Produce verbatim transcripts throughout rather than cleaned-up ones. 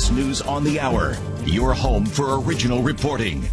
S News on the Hour, your home for original reporting.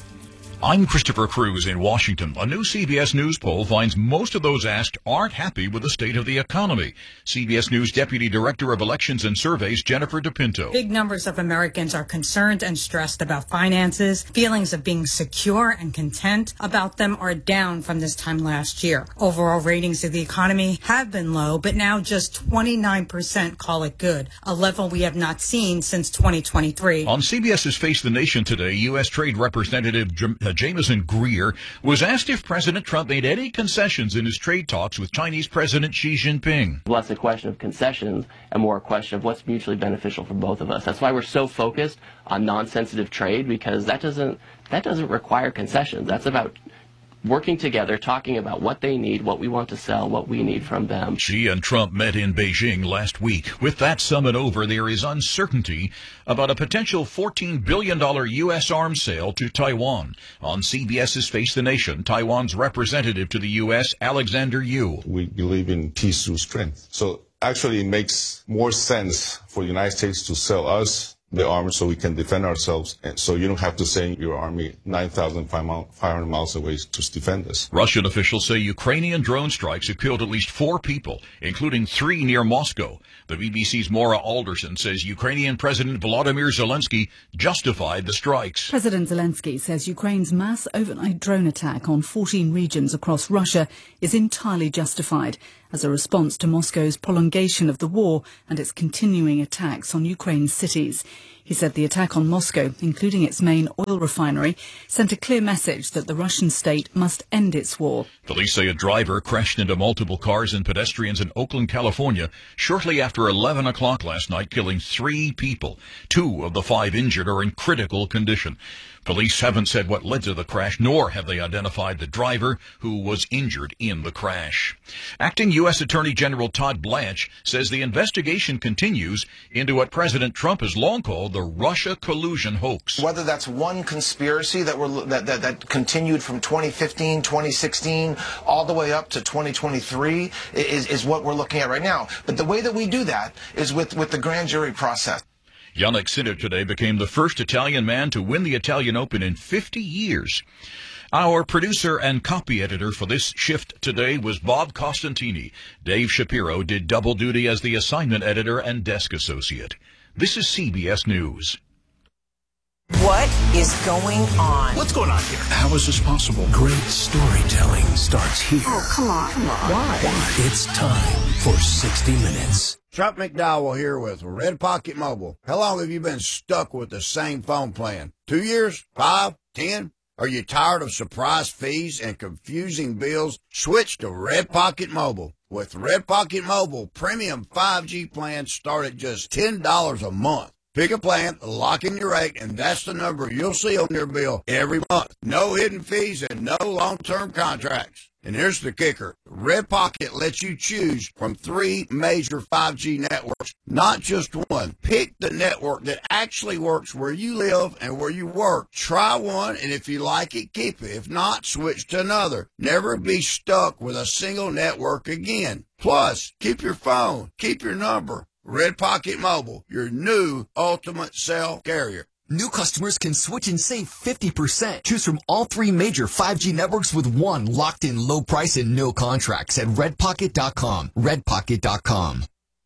I'm Christopher Cruz in Washington. A new C B S News poll finds most of those asked aren't happy with the state of the economy. C B S News Deputy Director of Elections and Surveys, Jennifer DePinto. Big numbers of Americans are concerned and stressed about finances. Feelings of being secure and content about them are down from this time last year. Overall ratings of the economy have been low, but now just twenty-nine percent call it good, a level we have not seen since twenty twenty-three. On CBS's Face the Nation today, U S. Trade Representative Jim Uh, Jameson Greer was asked if President Trump made any concessions in his trade talks with Chinese President Xi Jinping. Less a question of concessions and more a question of what's mutually beneficial for both of us. That's why we're so focused on non-sensitive trade, because that doesn't that doesn't require concessions. That's about working together, talking about what they need, what we want to sell, what we need from them. Xi and Trump met in Beijing last week. With that summit over, there is uncertainty about a potential fourteen billion dollars U S arms sale to Taiwan. On CBS's Face the Nation, Taiwan's representative to the U S, Alexander Yu. We believe in peace through strength. So actually it makes more sense for the United States to sell us the arms so we can defend ourselves, and so you don't have to send your army nine thousand five hundred miles away to defend us. Russian officials say Ukrainian drone strikes have killed at least four people, including three near Moscow. The B B C's Maura Alderson says Ukrainian President Volodymyr Zelensky justified the strikes. President Zelensky says Ukraine's mass overnight drone attack on fourteen regions across Russia is entirely justified as a response to Moscow's prolongation of the war and its continuing attacks on Ukraine's cities. He said the attack on Moscow, including its main oil refinery, sent a clear message that the Russian state must end its war. Police say a driver crashed into multiple cars and pedestrians in Oakland, California, shortly after eleven o'clock last night, killing three people. Two of the five injured are in critical condition. Police haven't said what led to the crash, nor have they identified the driver who was injured in the crash. Acting U S. Attorney General Todd Blanche says the investigation continues into what President Trump has long called the Russia collusion hoax. Whether that's one conspiracy that, were, that, that, that continued from twenty fifteen, twenty sixteen, all the way up to twenty twenty-three is, is what we're looking at right now. But the way that we do that is with, with the grand jury process. Yannick Sinner today became the first Italian man to win the Italian Open in fifty years. Our producer and copy editor for this shift today was Bob Costantini. Dave Shapiro did double duty as the assignment editor and desk associate. This is C B S News. What is going on? What's going on here? How is this possible? Great storytelling starts here. Oh, come on, come on. Why? Why? It's time for sixty minutes. Chuck McDowell here with Red Pocket Mobile. How long have you been stuck with the same phone plan? Two years? Five? Ten? Are you tired of surprise fees and confusing bills? Switch to Red Pocket Mobile. With Red Pocket Mobile, premium five G plans start at just ten dollars a month. Pick a plan, lock in your rate, and that's the number you'll see on your bill every month. No hidden fees and no long-term contracts. And here's the kicker. Red Pocket lets you choose from three major five G networks, not just one. Pick the network that actually works where you live and where you work. Try one, and if you like it, keep it. If not, switch to another. Never be stuck with a single network again. Plus, keep your phone, keep your number. Red Pocket Mobile, your new ultimate cell carrier. New customers can switch and save fifty percent. Choose from all three major five G networks with one locked-in low price and no contracts at red pocket dot com. red pocket dot com.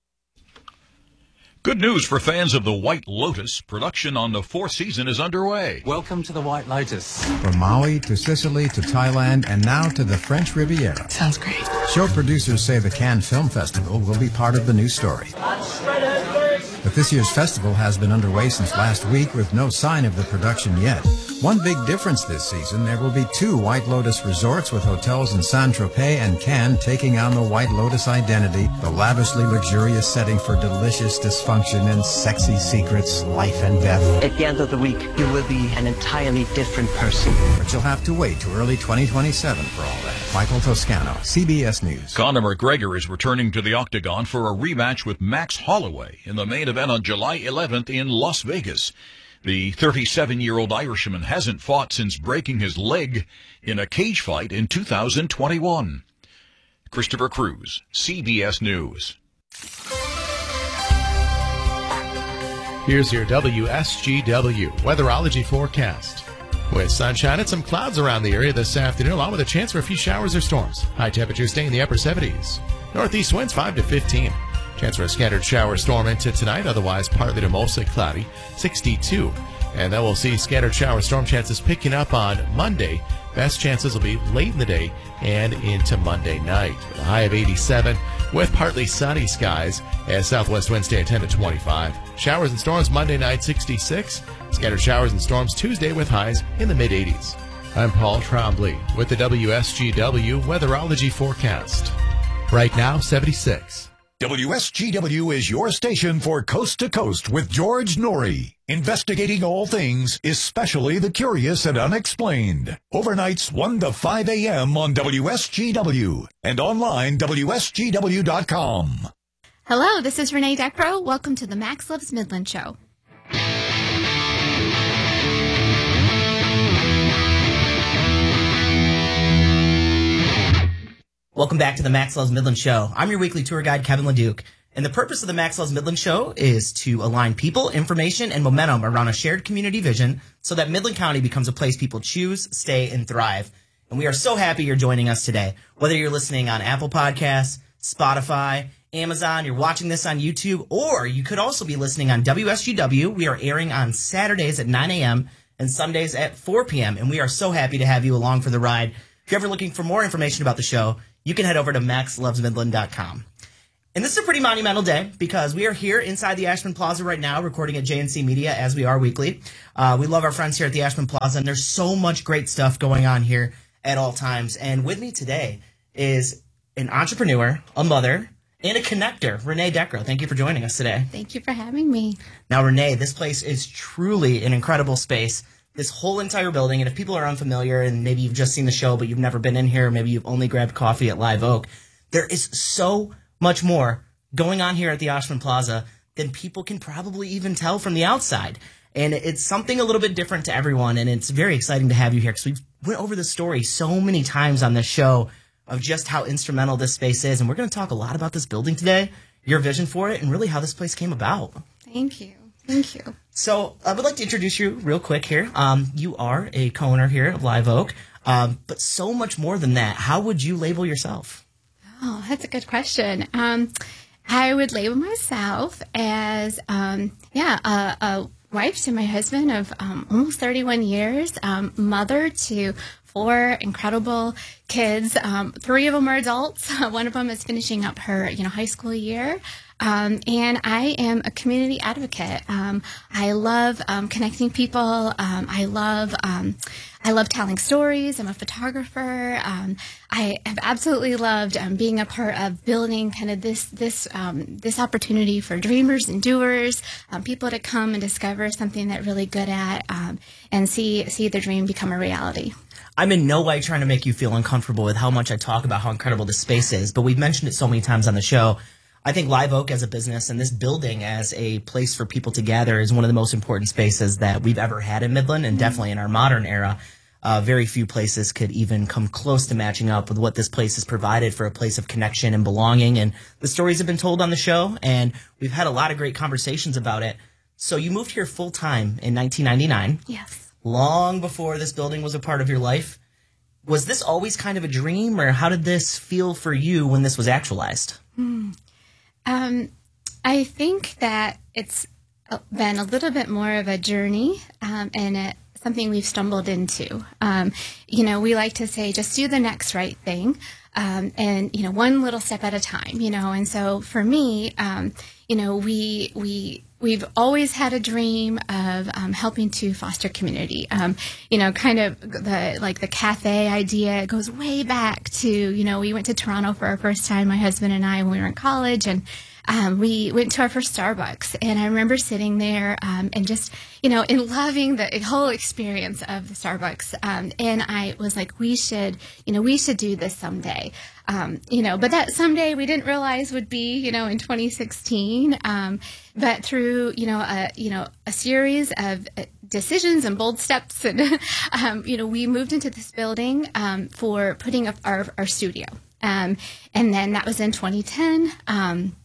Good news for fans of The White Lotus. Production on the fourth season is underway. Welcome to The White Lotus. From Maui to Sicily to Thailand and now to the French Riviera. Sounds great. Show producers say the Cannes Film Festival will be part of the new story. But this year's festival has been underway since last week with no sign of the production yet. One big difference this season, there will be two White Lotus resorts with hotels in Saint-Tropez and Cannes taking on the White Lotus identity, the lavishly luxurious setting for delicious dysfunction and sexy secrets, life and death. At the end of the week, you will be an entirely different person. But you'll have to wait to early twenty twenty-seven for all that. Michael Toscano, C B S News. Conor McGregor is returning to the octagon for a rematch with Max Holloway in the main event on July eleventh in Las Vegas. The thirty-seven-year-old Irishman hasn't fought since breaking his leg in a cage fight in two thousand twenty-one. Christopher Cruz, C B S News. Here's your W S G W weatherology forecast. With sunshine and some clouds around the area this afternoon, along with a chance for a few showers or storms. High temperatures stay in the upper seventies. Northeast winds five to fifteen. Chance for a scattered shower storm into tonight, otherwise partly to mostly cloudy, sixty-two. And then we'll see scattered shower storm chances picking up on Monday. Best chances will be late in the day and into Monday night. With a high of eighty-seven with partly sunny skies as southwest winds stay at ten to twenty-five. Showers and storms Monday night, sixty-six. Scattered showers and storms Tuesday with highs in the mid-eighties. I'm Paul Trombley with the W S G W weatherology forecast. Right now, seventy-six. W S G W is your station for Coast to Coast with George Norrie. Investigating all things, especially the curious and unexplained. Overnights one to five a.m. on W S G W and online W S G W dot com. Hello, this is Renee Decro. Welcome to the Max Loves Midland Show. Welcome back to the Max Loves Midland Show. I'm your weekly tour guide, Kevin LeDuc. And the purpose of the Max Loves Midland Show is to align people, information, and momentum around a shared community vision so that Midland County becomes a place people choose, stay, and thrive. And we are so happy you're joining us today. Whether you're listening on Apple Podcasts, Spotify, Amazon, you're watching this on YouTube, or you could also be listening on W S G W. We are airing on Saturdays at nine a.m. and Sundays at four p.m. And we are so happy to have you along for the ride. If you're ever looking for more information about the show, you can head over to max loves midland dot com. And this is a pretty monumental day because we are here inside the Ashman Plaza right now recording at J N C Media as we are weekly. Uh, we love our friends here at the Ashman Plaza, and there's so much great stuff going on here at all times. And with me today is an entrepreneur, a mother, and a connector, Renee Decro. Thank you for joining us today. Thank you for having me. Now, Renee, this place is truly an incredible space. This whole entire building, and if people are unfamiliar and maybe you've just seen the show but you've never been in here, maybe you've only grabbed coffee at Live Oak, there is so much more going on here at the Ashman Plaza than people can probably even tell from the outside. And it's something a little bit different to everyone, and it's very exciting to have you here because we've went over the story so many times on this show of just how instrumental this space is, and we're going to talk a lot about this building today, your vision for it, and really how this place came about. Thank you. Thank you. So I would like to introduce you real quick here. Um, you are a co-owner here of Live Oak, um, but so much more than that. How would you label yourself? Oh, that's a good question. Um, I would label myself as, um, yeah, a, a wife to my husband of um, almost thirty-one years, um, mother to four incredible kids. Um, three of them are adults. One of them is finishing up her, you know, high school year. Um, and I am a community advocate. Um, I love um, connecting people. Um, I love um, I love telling stories. I'm a photographer. Um, I have absolutely loved um, being a part of building kind of this this um, this opportunity for dreamers and doers, um, people to come and discover something they're really good at, um, and see see their dream become a reality. I'm in no way trying to make you feel uncomfortable with how much I talk about how incredible this space is, but we've mentioned it so many times on the show. I think Live Oak as a business and this building as a place for people to gather is one of the most important spaces that we've ever had in Midland, and mm-hmm. definitely in our modern era. Uh, very few places could even come close to matching up with what this place has provided for a place of connection and belonging. And the stories have been told on the show, and we've had a lot of great conversations about it. So you moved here full time in nineteen ninety-nine. Yes. Long before this building was a part of your life. Was this always kind of a dream, or how did this feel for you when this was actualized? Hmm. Um, I think that it's been a little bit more of a journey, um, and it, something we've stumbled into. Um, you know, we like to say, just do the next right thing, um, and, you know, one little step at a time, you know, and so for me, um, you know, we, we, we've always had a dream of um, helping to foster community. Um, you know, kind of the like the cafe idea. It goes way back to, you know, we went to Toronto for our first time, my husband and I, when we were in college, and um, we went to our first Starbucks. And I remember sitting there um, and just, you know, in loving the whole experience of the Starbucks. Um, and I was like, we should, you know, we should do this someday. Um, you know, but that someday we didn't realize would be, you know, in twenty sixteen. Um, but through, you know, a, you know, a series of decisions and bold steps, and, um, you know, we moved into this building, um, for putting up our, our studio. Um, and then that was in twenty ten. Um,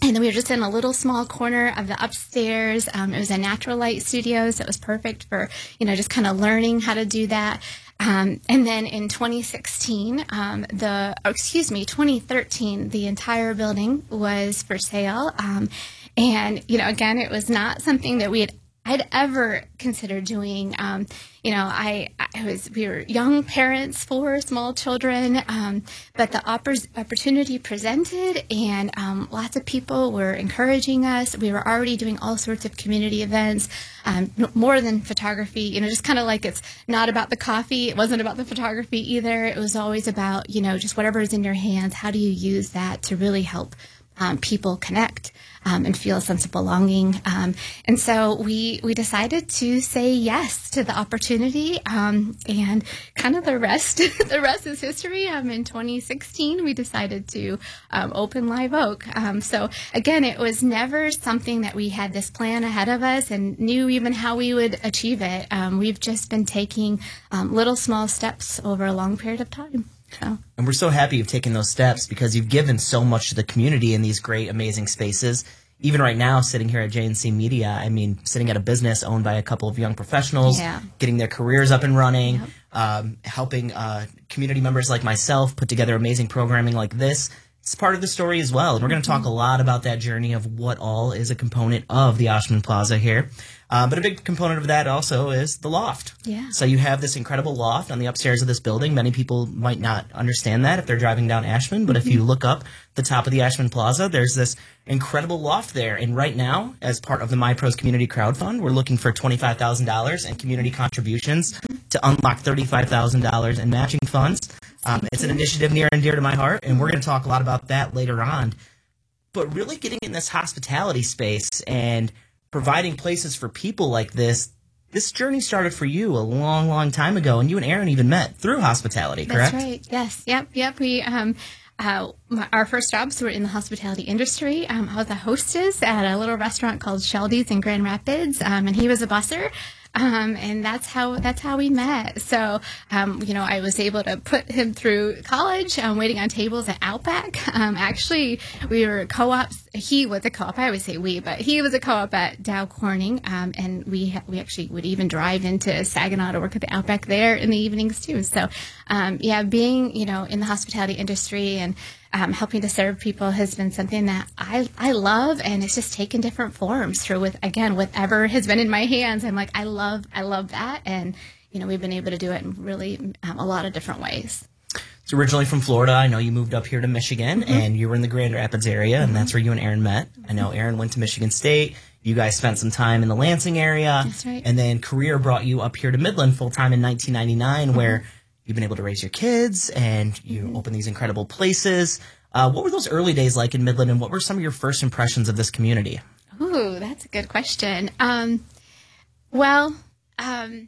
And then we were just in a little small corner of the upstairs. Um, it was a natural light studio, so it was perfect for, you know, just kind of learning how to do that. Um, and then in twenty sixteen, um, the, or excuse me, twenty thirteen, the entire building was for sale. Um, and, you know, again, it was not something that we had I'd ever considered doing. Um, you know, I, I was, we were young parents, four small children, um, but the oppor- opportunity presented, and um, lots of people were encouraging us. We were already doing all sorts of community events, um, more than photography, you know, just kind of like it's not about the coffee. It wasn't about the photography either. It was always about, you know, just whatever is in your hands. How do you use that to really help um, people connect? Um, and feel a sense of belonging. Um, and so we we decided to say yes to the opportunity, um, and kind of the rest the rest is history. Um, in twenty sixteen, we decided to um, open Live Oak. Um, so again, it was never something that we had this plan ahead of us and knew even how we would achieve it. Um, we've just been taking um, little small steps over a long period of time. So. And we're so happy you've taken those steps because you've given so much to the community in these great, amazing spaces. Even right now, sitting here at J and C Media, I mean, sitting at a business owned by a couple of young professionals, yeah. getting their careers up and running, Yep. um, helping uh, community members like myself put together amazing programming like this. It's part of the story as well. And we're going to talk a lot about that journey of what all is a component of the Oshman Plaza here. Uh, but a big component of that also is the loft. Yeah. So you have this incredible loft on the upstairs of this building. Many people might not understand that if they're driving down Ashman, but mm-hmm. if you look up the top of the Ashman Plaza, there's this incredible loft there. And right now, as part of the MyPros Community Crowd Fund, we're looking for twenty-five thousand dollars in community contributions to unlock thirty-five thousand dollars in matching funds. Um, it's an initiative near and dear to my heart, and we're going to talk a lot about that later on. But really getting in this hospitality space and providing places for people like this, this journey started for you a long, long time ago, and you and Aaron even met through hospitality, correct? That's right. Yes. Yep. Yep. We um, uh, my, our first jobs were in the hospitality industry. Um, I was a hostess at a little restaurant called Sheldy's in Grand Rapids, um, and he was a busser. Um, and that's how that's how we met. So, um, you know, I was able to put him through college, um, waiting on tables at Outback. Um, actually, we were co-ops. He was a co-op. I always say we, but he was a co-op at Dow Corning. Um, and we ha- we actually would even drive into Saginaw to work at the Outback there in the evenings too. So, um, yeah, being, you know, in the hospitality industry and Um, helping to serve people has been something that I I love, and it's just taken different forms through with, again, whatever has been in my hands. I'm like, I love, I love that. And, you know, we've been able to do it in really um, a lot of different ways. So originally from Florida, I know you moved up here to Michigan, mm-hmm. and you were in the Grand Rapids area, mm-hmm. and that's where you and Aaron met. I know Aaron went to Michigan State. You guys spent some time in the Lansing area. That's right. And then career brought you up here to Midland full-time in nineteen ninety-nine, mm-hmm. where you've been able to raise your kids, and you mm-hmm. open these incredible places. Uh, what were those early days like in Midland, and what were some of your first impressions of this community? Ooh, that's a good question. Um, well, um,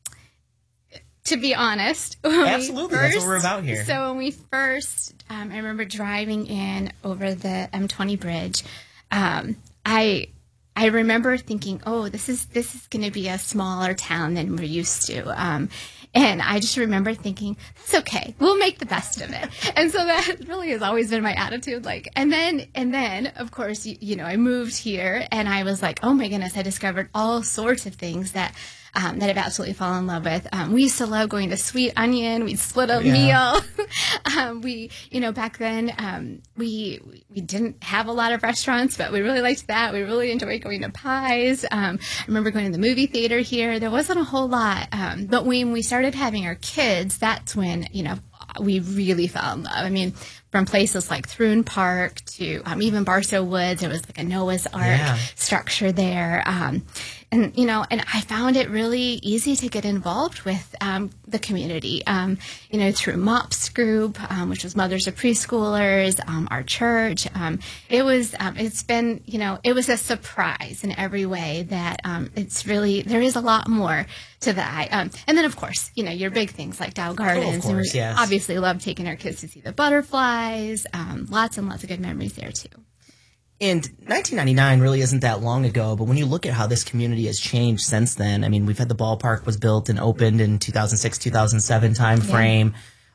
to be honest, absolutely, first, that's what we're about here. So when we first, um, I remember driving in over the M twenty bridge. Um, I I remember thinking, oh, this is this is going to be a smaller town than we're used to. Um, And I just remember thinking, it's okay. We'll make the best of it. And so that really has always been my attitude. Like, and then, and then, of course, you, you know, I moved here and I was like, oh my goodness, I discovered all sorts of things that, um, that I've absolutely fallen in love with. Um, we used to love going to Sweet Onion. We'd split a yeah. meal. um, we, you know, back then, um, we, we didn't have a lot of restaurants, but we really liked that. We really enjoyed going to Pies. Um, I remember going to the movie theater here. There wasn't a whole lot. Um, but when we started having our kids, that's when, you know, we really fell in love. I mean, from places like Thrune Park to um, even Barstow Woods, there was like a Noah's Ark yeah. structure there. Um, and, you know, and I found it really easy to get involved with um, the community, um, you know, through MOPS group, um, which was Mothers of Preschoolers, um, our church. Um, it was, um, it's been, you know, it was a surprise in every way that um, it's really, there is a lot more to the eye. Um, and then, of course, you know, your big things like Dow Gardens. Oh, of course, and we yes. obviously love taking our kids to see the butterflies. Um, lots and lots of good memories there, too. And nineteen ninety-nine really isn't that long ago, but when you look at how this community has changed since then, I mean, we've had the ballpark was built and opened in two thousand six, two thousand seven time frame.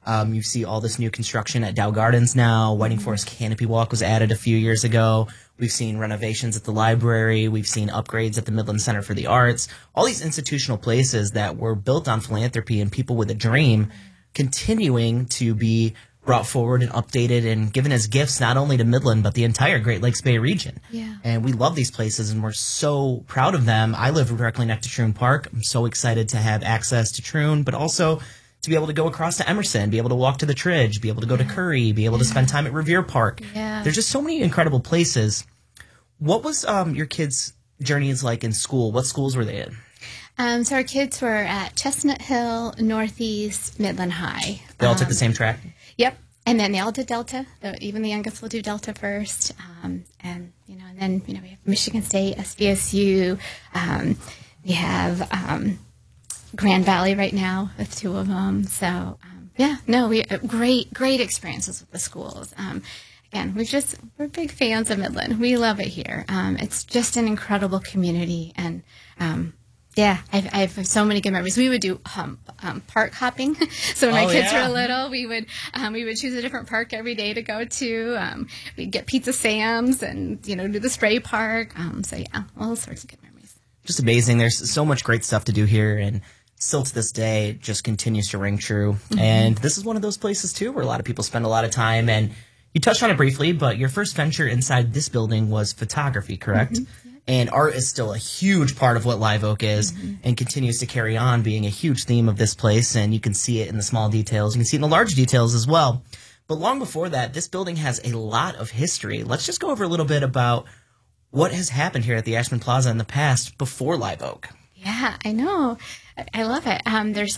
Um, you see all this new construction at Dow Gardens now. Whiting Forest Canopy Walk was added a few years ago. We've seen renovations at the library. We've seen upgrades at the Midland Center for the Arts. All these institutional places that were built on philanthropy and people with a dream continuing to be brought forward and updated and given as gifts not only to Midland but the entire Great Lakes Bay region. Yeah. And we love these places and we're so proud of them. I live directly next to Troon Park. I'm so excited to have access to Troon, but also to be able to go across to Emerson, be able to walk to the Tridge, be able to go to Curry, be able to spend time at Revere Park. Yeah. There's just so many incredible places. What was um, your kids' journeys like in school? What schools were they in? Um, so our kids were at Chestnut Hill, Northeast, Midland High. They all um, took the same track? Yep. And then they all did Delta. The, even the youngest will do Delta first. Um, and, you know, and then, you know, we have Michigan State, S B S U. Um, we have um, Grand Valley right now with two of them. So, um, yeah, no, we uh, great, great experiences with the schools. Um, again, we've just, we're big fans of Midland. We love it here. Um, it's just an incredible community. And, um, yeah, I've, I have so many good memories. We would do um, um, park hopping. So when Oh, my kids yeah. were little, we would um, we would choose a different park every day to go to. Um, we'd get Pizza Sam's and, you know, do the spray park. Um, so yeah, all sorts of good memories. Just amazing. There's so much great stuff to do here, and still to this day, it just continues to ring true. Mm-hmm. And this is one of those places, too, where a lot of people spend a lot of time. And you touched on it briefly, but your first venture inside this building was photography, correct? Mm-hmm. And art is still a huge part of what Live Oak is, mm-hmm. and continues to carry on being a huge theme of this place. And you can see it in the small details. You can see it in the large details as well. But long before that, this building has a lot of history. Let's just go over a little bit about what has happened here at the Ashman Plaza in the past before Live Oak. Yeah, I know. I I love it. Um, there's